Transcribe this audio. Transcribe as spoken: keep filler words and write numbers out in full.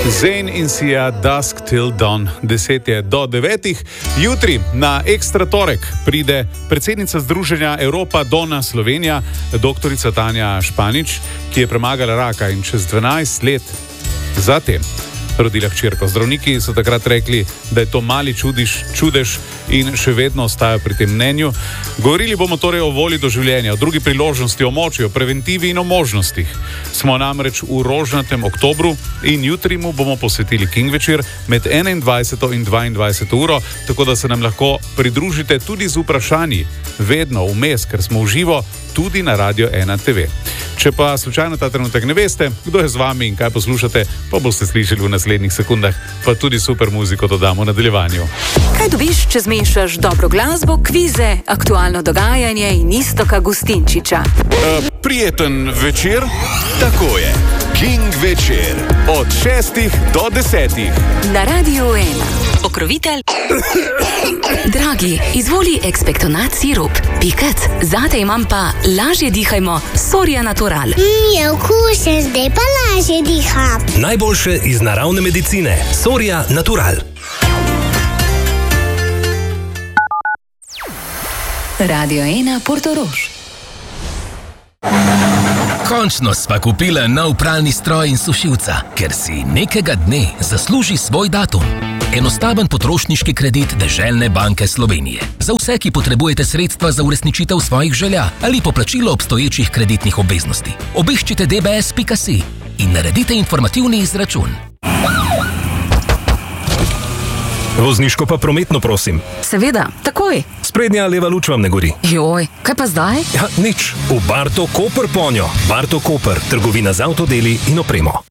Zayn in Sia, Dusk Till Dawn, deset je do devetih. Jutri na Ekstra torek pride predsednica Združenja Evropa Donna Slovenija, doktorica Tanja Španič, ki je premagala raka in čez dvanajst let zatem rodila hčerko. Zdravniki so takrat rekli, da je to mali čudiš, čudež in še vedno ostajajo pri tem mnenju. Govorili bomo torej o volji do življenja, o drugi priložnosti, o moči, o preventivi in o možnostih. Smo namreč v rožnatem oktobru in jutri mu bomo posvetili King večer med enaindvajseto in dvaindvajseto uro, tako da se nam lahko pridružite tudi z vprašanji, vedno vmes, ker smo v živo tudi na Radio ena te ve. Če pa slučajno ta trenutek ne veste, kdo je z vami in kaj poslušate, pa boste slišali v naslednjih sekundah, pa tudi super muziko dodamo v nadaljevanju. Kaj dobiš, če zmešaš dobro glasbo, kvize, aktualno dogajanje in Iztoka Gustinčiča? Uh, prijeten večer? Tako je. King večer. Od šestih do desetih. Na Radio ena. Pokrovitelj. Dragi, izvoli ekspektonat sirup. Pikec, zate imam pa lažje dihajmo Soria Natural. Mm, je okusen, zdaj pa lažje diham. Najboljše iz naravne medicine. Soria Natural. Radio ena Portorož. Končno sva kupila nov pralni stroj in sušilca, ker si nekega dne zasluži svoj datum. Enostaven potrošniški kredit Deželne banke Slovenije. Za vse, ki potrebujete sredstva za uresničitev svojih želja ali poplačilo obstoječih kreditnih obveznosti. Obiščite d b s pika si in naredite informativni izračun. Vozniško pa prometno, prosim. Seveda, takoj. Sprednja leva luč vam ne gori. Joj, kaj pa zdaj? Ja, nič. V Barto Koper ponjo. Barto Koper, trgovina z avtodeli in opremo.